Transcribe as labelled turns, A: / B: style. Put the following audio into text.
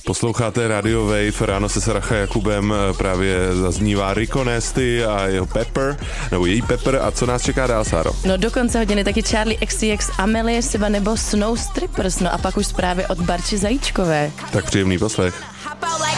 A: Posloucháte Radio Wave, ráno se Saracha Jakubem, právě zaznívá Rico Nasty a jeho Pepper, nebo její Pepper, a co nás čeká dál, Sáro?
B: No do konce hodiny taky Charlie XCX, Amelie Siba nebo Snow Strippers, no a pak už zprávy od Barči Zajíčkové.
A: Tak příjemný poslech.